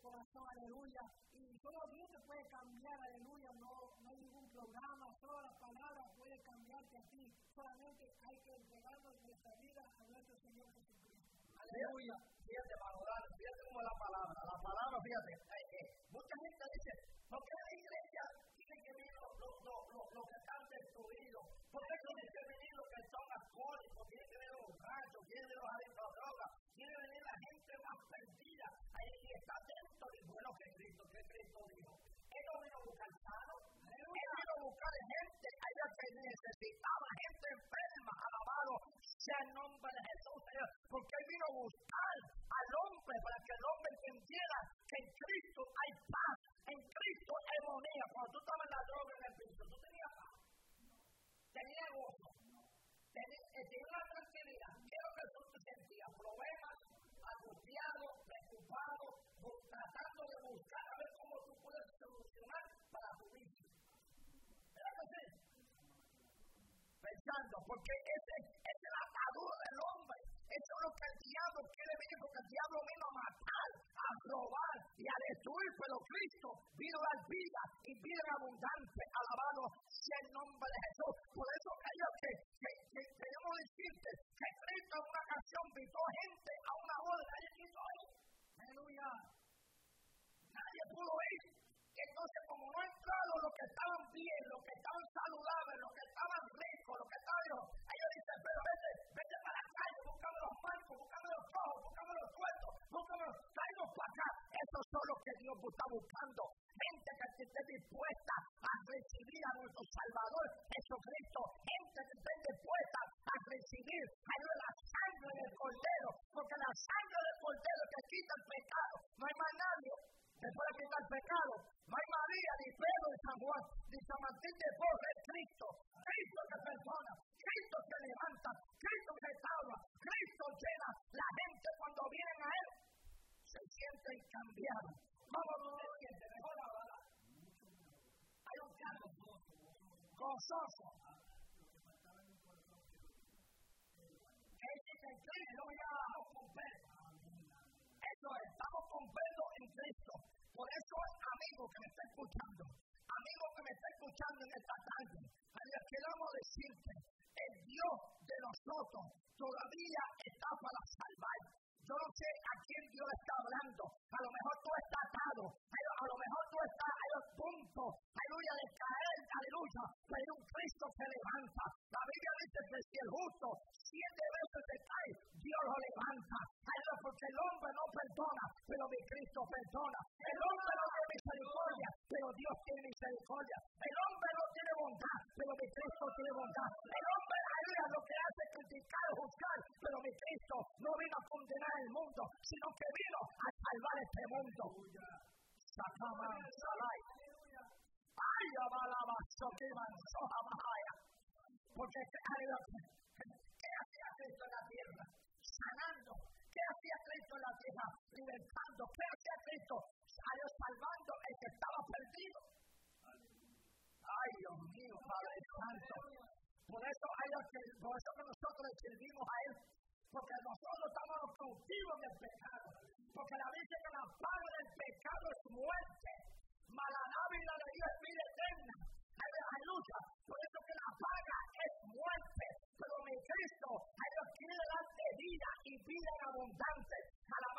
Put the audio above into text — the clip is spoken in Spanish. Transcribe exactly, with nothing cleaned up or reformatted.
corazón, aleluya. Y solo Dios te puede cambiar, aleluya. No, no hay ningún programa, solo la palabra puede cambiarte a ti. Solamente hay que entregarnos nuestra vida a nuestro Señor Jesucristo. Aleluya. Fíjate, valorar, fíjate cómo es la palabra. La palabra, fíjate, eh, mucha gente dice, ¿por qué la iglesia tiene que venir los lo, lo, lo, lo que están destruidos? ¿Por qué tiene que venir los que son alcohólicos? Tiene que venir los borrachos, tiene que venir los adictos a drogas, tiene que venir la gente más perdida. Ahí está dentro del bueno que Cristo, que Cristo dijo. Él no vino a buscar sanos, él vino a buscar gente allá que necesitaba, gente enferma, alabado sea el nombre de Jesús, Señor, porque él vino a buscar al hombre para que el hombre entendiera que en Cristo hay paz, en Cristo hay armonía. Cuando tú estabas en la droga en el piso, tú tenías paz, tenías gozo, tenías, tenías una tranquilidad. ¿Qué es lo que tú te sentías? Problemas, angustiado, preocupado, tratando de buscar a ver cómo tú puedes solucionar para tu vida. ¿Verdad que sí? Pensando, porque ese, esa es la atadura del hombre. Eso es lo que el diablo quiere venir, porque el diablo vino a matar, a robar y a destruir, pero Cristo vino a dar vida y vida abundante. Alabado sea el nombre de Jesús. Por eso creo que, que, que tenemos que decirte que Cristo en una ocasión invitó gente a una boda. Nadie quiso ir. Aleluya. Nadie pudo ir. Entonces, como no entraron los que estaban bien, los que estaban saludables, los que estaban ricos, los que estaban... Ellos dicen, pero vete, vete para la calle, búscame los mancos, búscame los cojos, búscame los tuertos, búscame los... Tráenos para acá. Esos son los que Dios está buscando. Gente que esté dispuesta a recibir a nuestro Salvador Jesucristo. Gente que esté dispuesta a recibir la sangre del Cordero. Porque la sangre del Cordero que quita el pecado. No hay más nadie que pueda quitar el pecado. No hay María, ni Pedro, ni San Juan, ni San Martín de Porres. Es Cristo. Cristo que perdona. Cristo que levanta. Cristo que salva. Cristo llena. La gente cuando vienen a Él se sienten cambiados. Vamos a ver quién se mejor ahora. Hay un canto gozoso. Él dice en Cristo ya vamos con Pedro. Eso es, estamos con Pedro en Cristo. Por eso, amigo que me está escuchando, amigo que me está escuchando en esta tarde, les queremos decirte, el Dios de nosotros todavía está para salvar. Yo no sé a quién Dios está hablando. A lo mejor tú estás atado. A lo mejor tú estás a los puntos, aleluya, de caer, aleluya. Pero hay un Cristo que levanta. La Biblia dice que si el justo siete veces se cae, Dios lo levanta. Aleluya, porque el hombre no perdona, pero mi Cristo perdona. El hombre no tiene misericordia, pero Dios tiene misericordia. El hombre no tiene bondad, pero mi Cristo tiene bondad. El hombre, aleluya, lo que hace es criticar, juzgar, pero mi Cristo no vino a condenar el mundo, sino que vino a salvar este mundo. Sacaman, salai. Ay, abalabazo, que manso, abahaya. Porque, ¿qué hacía Cristo en la tierra? Sanando. ¿Qué hacía Cristo en la tierra? Libertando. ¿Qué hacía Cristo? Salvando el que estaba perdido. Ay, Dios mío, Padre Santo. Por eso, hay que, por eso que nosotros le servimos a Él. Porque nosotros estamos cautivos del pecado. Porque la Biblia dice que la paga del pecado es muerte. Mas la dávila de Dios es vida eterna. Aleluya. Por eso que la paga es muerte. Pero mi Cristo, Dios quiere darte vida y vida en abundante. A la